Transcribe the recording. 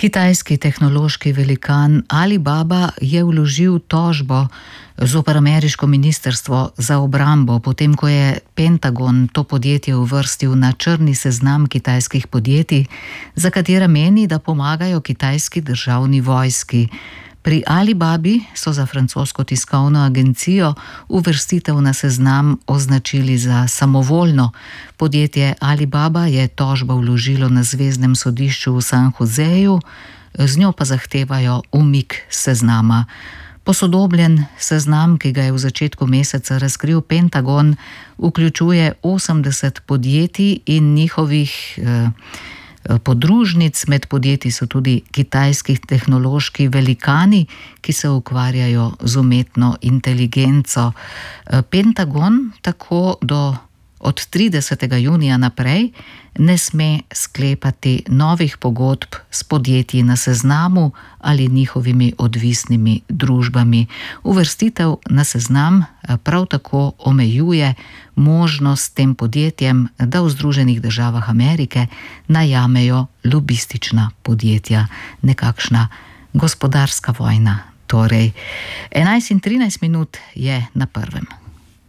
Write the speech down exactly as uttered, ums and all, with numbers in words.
Kitajski tehnološki velikan Alibaba je vložil tožbo zoper ameriško ministrstvo za obrambo, potem ko je Pentagon to podjetje uvrstil na črni seznam kitajskih podjetij, za katera meni, da pomagajo kitajski državni vojski. Pri Alibabi so za francosko tiskovno agencijo uvrstitev na seznam označili za samovoljno. Podjetje Alibaba je tožbo vložilo na zveznem sodišču v San Joseju, z njo pa zahtevajo umik seznama. Posodobljen seznam, ki ga je v začetku meseca razkril Pentagon, vključuje osemdeset podjetij in njihovih eh, podružnic. Med podjetji so tudi kitajski tehnološki velikani, ki se ukvarjajo z umetno inteligenco. Pentagon tako do od tridesetega junija naprej ne sme sklepati novih pogodb s podjetji na seznamu ali njihovimi odvisnimi družbami. Uvrstitev na seznam prav tako omejuje možnost tem podjetjem, da v Združenih državah Amerike najamejo lobistična podjetja. Nekakšna gospodarska vojna. Torej, enajst in trinajst minut je na prvem.